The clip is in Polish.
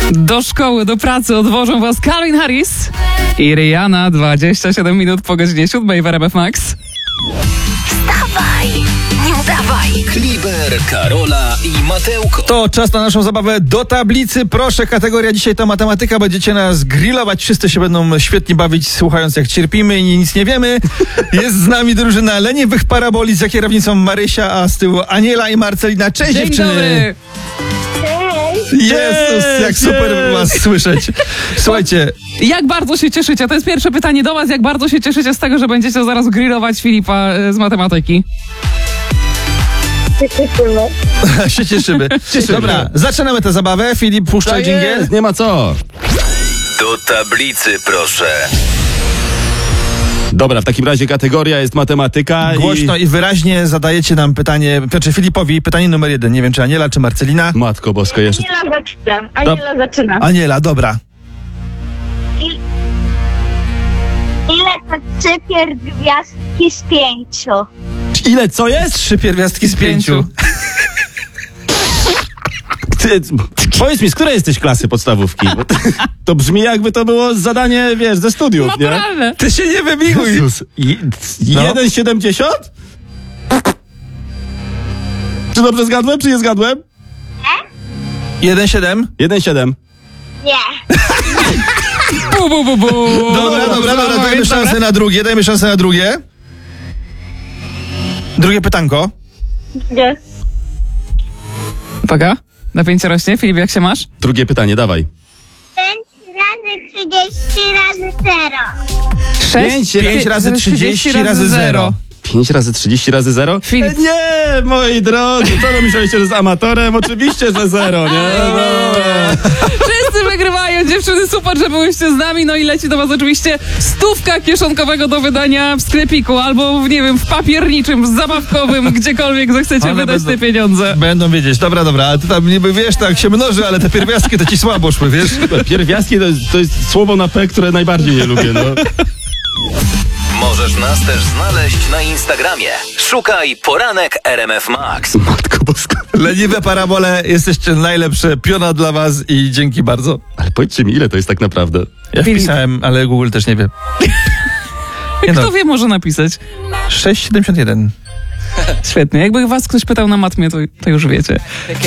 Do szkoły, do pracy odwożą was Calvin Harris i Rihanna. 27 minut po godzinie 7 w RMF Max. Wstawaj, nie udawaj. Kliber, Karola i Mateuko. To czas na naszą zabawę do tablicy. Proszę, kategoria dzisiaj to matematyka. Będziecie nas grillować. Wszyscy się będą świetnie bawić, słuchając jak cierpimy i nic nie wiemy. Jest z nami drużyna leniwych paraboli za kierownicą Marysia, a z tyłu Aniela i Marcelina. Cześć Dzień dziewczyny! dobry! Jezus, jak super was słyszeć. Słuchajcie, Jak bardzo się cieszycie? To jest pierwsze pytanie do was. Jak bardzo się cieszycie z tego, że będziecie zaraz grillować Filipa z matematyki? się cieszymy. Dobra, zaczynamy tę zabawę. Filip, puszczaj dżingiel. Nie ma co. Do tablicy, proszę. Dobra, w takim razie kategoria jest matematyka. Głośno i wyraźnie zadajecie nam pytanie, znaczy Filipowi, pytanie numer 1. Nie wiem, czy Aniela, czy Marcelina. Matko boska, jeszcze... Aniela zaczyna. Aniela, dobra. Ile to 3 pierwiastki z 5? Ile co jest? 3 pierwiastki z 5. Ty, powiedz mi, z której jesteś klasy podstawówki? Bo to brzmi jakby to było zadanie, wiesz, ze studiów, nie? Naturalne. Ty się nie wymiguj. Jezus. 1,70? Czy dobrze zgadłem, czy nie zgadłem? 1,7. 1,7. Nie. Dobra, dajmy szansę na drugie, Drugie pytanko. Nie. Uwaga, napięcie rośnie. Filip, jak się masz? Drugie pytanie, dawaj. 5 razy 30 razy 0. 5 razy 30 razy 0. 5 razy 30 razy 0? Filip. Nie, moi drodzy, co wy myśleliście, że z amatorem? Oczywiście, że 0, nie? Wszyscy wygrywają, dziewczyny, super, że byłyście z nami. No i leci do was oczywiście 100 kieszonkowego do wydania w sklepiku albo, nie wiem, w papierniczym, zabawkowym, gdziekolwiek zechcecie One wydać będą- te pieniądze. Będą wiedzieć, dobra, ale ty tam niby wiesz, tak się mnoży, ale te pierwiastki to ci słabo szły, wiesz? Pierwiastki to jest słowo na P, które najbardziej nie lubię, no. Możesz nas też znaleźć na Instagramie. Szukaj Poranek RMF Max. Matko boska. Leniwe parabole, jesteście najlepsze, piona dla was i dzięki bardzo. Ale powiedzcie mi, ile to jest tak naprawdę? Ja wpisałem, ale Google też nie wie. Nie Kto no, wie, może napisać. 6,71. Świetnie. Jakby was ktoś pytał na matmie, to już wiecie.